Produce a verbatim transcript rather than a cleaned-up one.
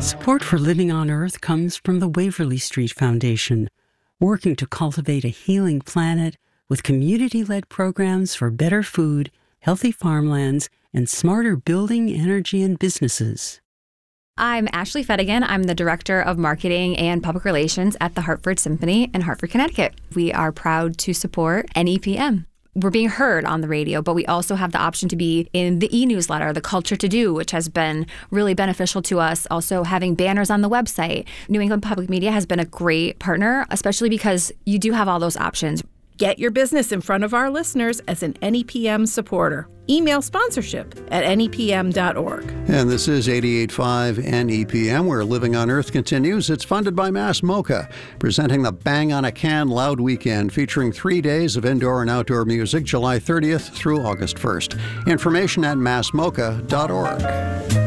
Support for Living on Earth comes from the Waverly Street Foundation, working to cultivate a healing planet with community-led programs for better food, healthy farmlands, and smarter building, energy, and businesses. I'm Ashley Fettigan. I'm the Director of Marketing and Public Relations at the Hartford Symphony in Hartford, Connecticut. We are proud to support N E P M. We're being heard on the radio, but we also have the option to be in the e-newsletter, the Culture to Do, which has been really beneficial to us. Also having banners on the website. New England Public Media has been a great partner, especially because you do have all those options. Get your business in front of our listeners as an N E P M supporter. Email sponsorship at N E P M dot org. And this is eighty-eight point five N E P M, where Living on Earth continues. It's funded by Mass Mocha, presenting the Bang on a Can Loud Weekend, featuring three days of indoor and outdoor music, July thirtieth through August first. Information at mass mocha dot org.